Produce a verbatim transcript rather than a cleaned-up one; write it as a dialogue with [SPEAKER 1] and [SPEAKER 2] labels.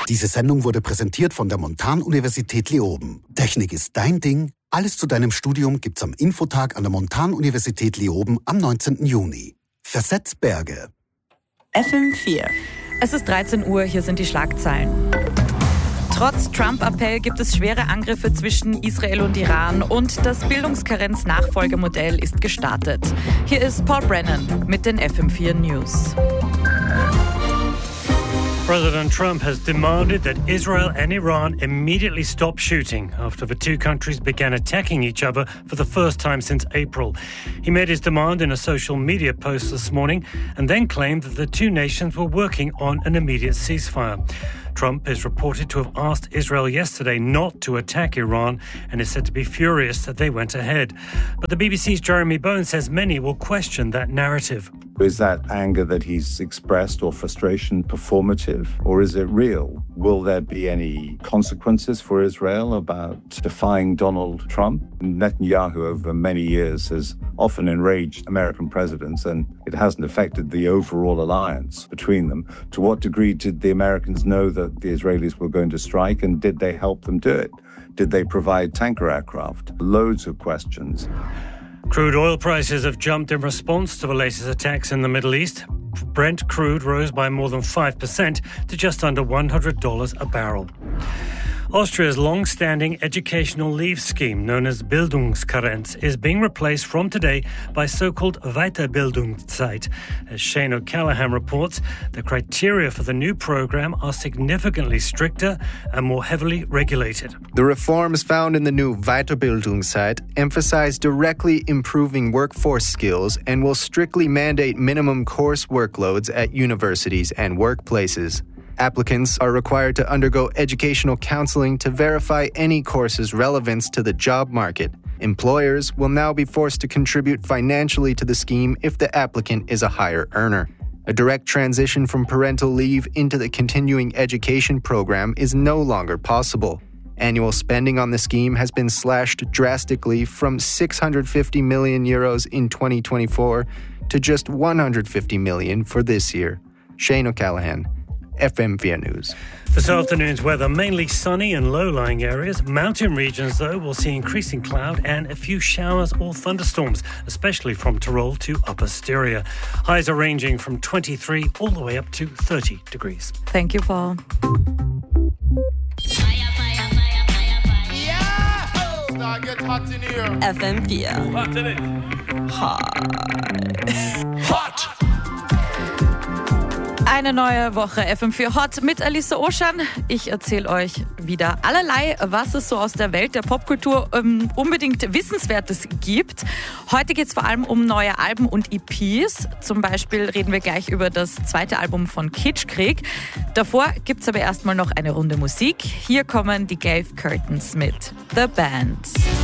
[SPEAKER 1] Diese Sendung wurde präsentiert von der Montan-Universität Leoben. Technik ist dein Ding. Alles zu deinem Studium gibt's am Infotag an der Montan-Universität Leoben am neunzehnten Juni. Versetz Berge.
[SPEAKER 2] F M vier.
[SPEAKER 3] Es ist dreizehn Uhr, hier sind die Schlagzeilen. Trotz Trump-Appell gibt es schwere Angriffe zwischen Israel und Iran und das Bildungskarenz-Nachfolgemodell ist gestartet. Hier ist Paul Brennan mit den F M vier News.
[SPEAKER 4] President Trump has demanded that Israel and Iran immediately stop shooting after the two countries began attacking each other for the first time since April. He made his demand in a social media post this morning and then claimed that the two nations were working on an immediate ceasefire. Trump is reported to have asked Israel yesterday not to attack Iran and is said to be furious that they went ahead. But the B B C's Jeremy Bowen says many will question that narrative.
[SPEAKER 5] Is that anger that he's expressed or frustration performative, or is it real? Will there be any consequences for Israel about defying Donald Trump? Netanyahu over many years has often enraged American presidents, and it hasn't affected the overall alliance between them. To what degree did the Americans know that the Israelis were going to strike, and did they help them do it? Did they provide tanker aircraft? Loads of questions.
[SPEAKER 4] Crude oil prices have jumped in response to the latest attacks in the Middle East. Brent crude rose by more than five percent to just under one hundred dollars a barrel. Austria's long-standing educational leave scheme, known as Bildungskarenz, is being replaced from today by so-called Weiterbildungszeit. As Shane O'Callaghan reports, the criteria for the new program are significantly stricter and more heavily regulated.
[SPEAKER 6] The reforms found in the new Weiterbildungszeit emphasize directly improving workforce skills and will strictly mandate minimum course workloads at universities and workplaces. Applicants are required to undergo educational counseling to verify any course's relevance to the job market. Employers will now be forced to contribute financially to the scheme if the applicant is a higher earner. A direct transition from parental leave into the continuing education program is no longer possible. Annual spending on the scheme has been slashed drastically from six hundred fifty million euros in twenty twenty-four to just one hundred fifty million for this year. Shane O'Callaghan, F M four News.
[SPEAKER 4] This afternoon's weather, mainly sunny in low-lying areas. Mountain regions, though, will see increasing cloud and a few showers or thunderstorms, especially from Tyrol to Upper Styria. Highs are ranging from twenty-three all the way up to thirty degrees.
[SPEAKER 3] Thank you, Paul.
[SPEAKER 2] F M four.
[SPEAKER 7] Hot in it. Hot.
[SPEAKER 3] Eine neue Woche F M vier Hot mit Alissa Oschan. Ich erzähle euch wieder allerlei, was es so aus der Welt der Popkultur ähm, unbedingt Wissenswertes gibt. Heute geht es vor allem um neue Alben und E Ps. Zum Beispiel reden wir gleich über das zweite Album von Kitschkrieg. Davor gibt es aber erstmal noch eine Runde Musik. Hier kommen die Gave Curtains mit The Band.